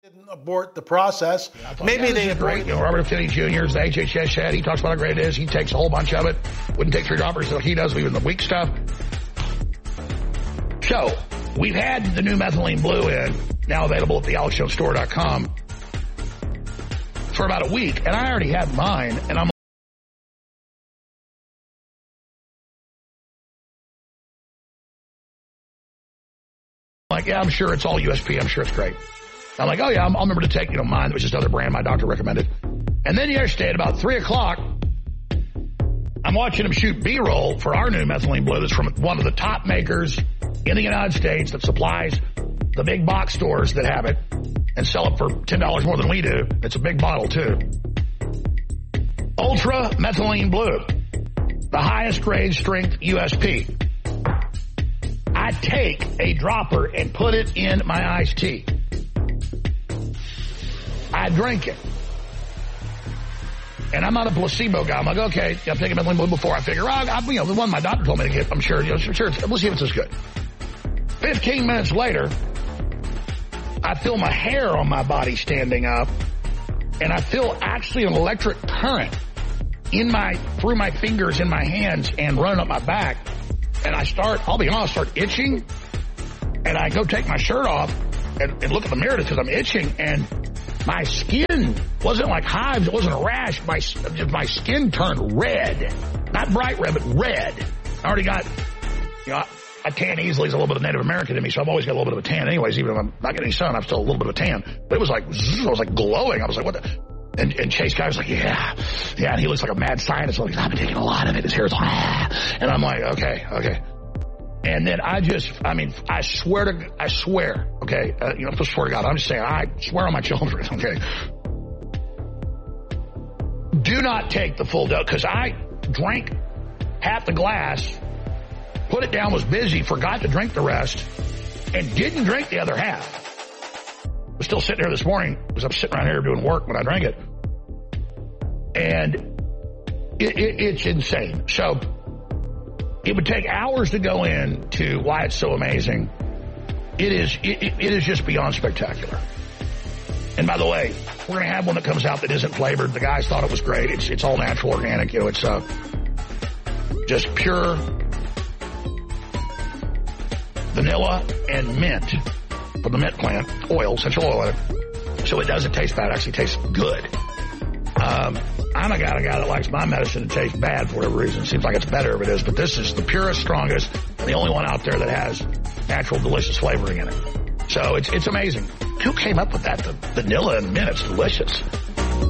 Didn't abort the process. Maybe they great. Robert F. Kennedy Jr. is the HHS head. He talks about how great it is. He takes a whole bunch of it. Wouldn't take 3 droppers, so he does even the weak stuff. So we've had the new methylene blue in, now available at the AlexJonesStore.com for about a week, and I already had mine, and I'm like, yeah, I'm sure it's all USP. I'm sure it's great. I'm like, oh yeah, I'll remember to take, mine. It was just another brand my doctor recommended. And then yesterday at about 3 o'clock, I'm watching him shoot B-roll for our new methylene blue that's from one of the top makers in the United States that supplies the big box stores that have it and sell it for $10 more than we do. It's a big bottle too. Ultra methylene blue, the highest grade strength USP. I take a dropper and put it in my iced tea. I drink it. And I'm not a placebo guy. I'm like, okay, I've taken methylene blue before. I figure, the one my doctor told me to get, I'm sure, we'll see if it's as good. 15 minutes later, I feel my hair on my body standing up, and I feel actually an electric current through my fingers in my hands and running up my back. And I'll be honest, start itching, and I go take my shirt off and look at the mirror because I'm itching, and my skin wasn't like hives. It wasn't a rash. My skin turned red. Not bright red, but red. I already got, I tan easily as a little bit of Native American in me, so I've always got a little bit of a tan anyways. Even if I'm not getting sun, I'm still a little bit of a tan. But it was like, I was like glowing. I was like, what the? And Chase Guy was like, yeah. And he looks like a mad scientist. Like, I've been taking a lot of it. His hair's like, And I'm like, okay. And then I swear, okay? I swear to God, I'm just saying, I swear on my children, okay? Do not take the full dose, because I drank half the glass, put it down, was busy, forgot to drink the rest, and didn't drink the other half. I was still sitting here this morning because I'm sitting around here doing work when I drank it. And it's insane. So it would take hours to go into why it's so amazing. It is just beyond spectacular. And by the way, we're going to have one that comes out that isn't flavored. The guys thought it was great. It's all natural, organic. It's just pure vanilla and mint from the mint plant, essential oil in it. So it doesn't taste bad. It actually tastes good. I'm a guy that likes my medicine to taste bad for whatever reason. It seems like it's better if it is, but this is the purest, strongest, and the only one out there that has natural, delicious flavoring in it. So it's amazing. Who came up with that? The vanilla and mint, it's delicious.